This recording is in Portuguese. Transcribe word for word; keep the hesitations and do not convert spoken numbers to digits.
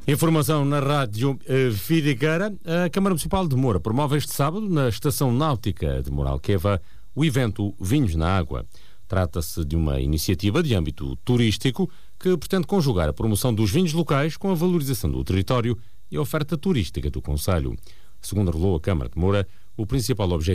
Informação na Rádio eh, Figueira. A Câmara Municipal de Moura promove este sábado, na Estação Náutica de Moralqueva, o evento Vinhos na Água. Trata-se de uma iniciativa de âmbito turístico que pretende conjugar a promoção dos vinhos locais com a valorização do território e a oferta turística do concelho. Segundo revelou a Câmara de Moura, o principal objetivo